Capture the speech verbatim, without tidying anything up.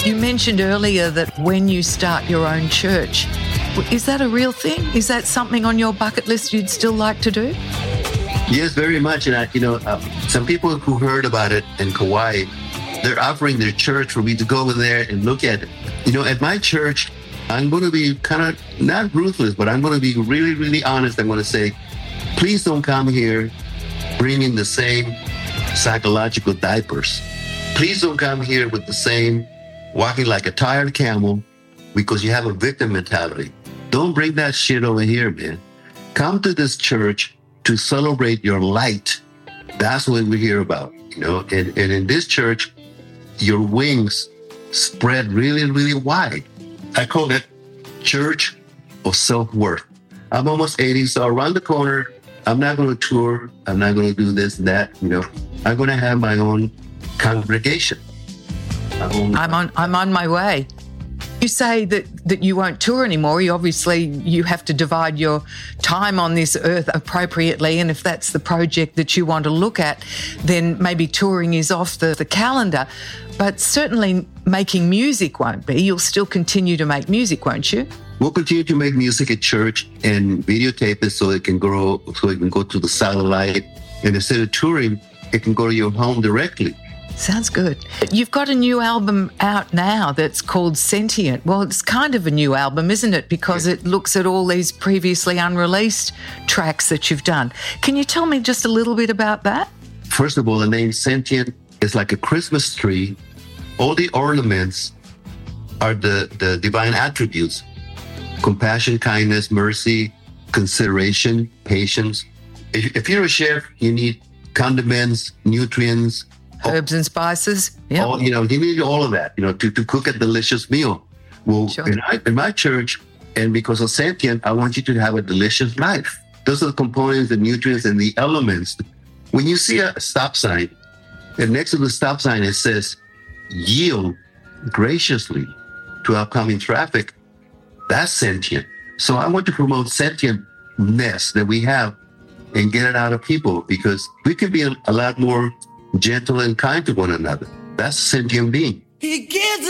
You mentioned earlier that when you start your own church, is that a real thing? Is that something on your bucket list you'd still like to do? Yes, very much. And, I, you know, uh, some people who heard about it in Kauai, they're offering their church for me to go over there and look at it. You know, at my church, I'm going to be kind of not ruthless, but I'm going to be really, really honest. I'm going to say, please don't come here bringing the same psychological diapers. Please don't come here with the same walking like a tired camel because you have a victim mentality. Don't bring that shit over here, man. Come to this church to celebrate your light. That's what we hear about, you know. And, and in this church, your wings spread really, really wide. I call it Church of Self-Worth. I'm almost eighty, so around the corner, I'm not going to tour. I'm not going to do this and that, you know. I'm going to have my own congregation. My own I'm on. I'm on my way. You say that, that you won't tour anymore. You obviously, you have to divide your time on this earth appropriately. And if that's the project that you want to look at, then maybe touring is off the, the calendar. But certainly making music won't be. You'll still continue to make music, won't you? We'll continue to make music at church and videotape it so it can grow, so it can go to the satellite. And instead of touring, it can go to your home directly. Sounds good. You've got a new album out now that's called Sentient. Well, it's kind of a new album, isn't it? Because it looks at all these previously unreleased tracks that you've done. Can you tell me just a little bit about that? First of all, the name Sentient is like a Christmas tree. All the ornaments are the, the divine attributes: compassion, kindness, mercy, consideration, patience. If, if you're a chef, you need condiments, nutrients, herbs and spices. Yeah. All, you know, you need all of that, you know, to, to cook a delicious meal. Well, Sure. in, I, in my church, and because of Sentient, I want you to have a delicious life. Those are the components, the nutrients, and the elements. When you see a stop sign, and next to the stop sign, it says, yield graciously to upcoming traffic, that's Sentient. So I want to promote sentientness that we have and get it out of people, because we can be a, a lot more gentle and kind to one another. That's a sentient being. He gives